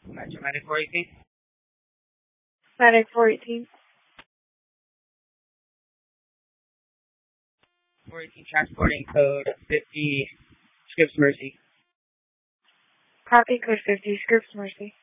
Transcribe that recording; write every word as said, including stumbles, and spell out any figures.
Metro Medic four eighteen. Medic four eighteen. four eighteen transporting code fifty, Scripps Mercy. Copy, code fifty, Scripps Mercy.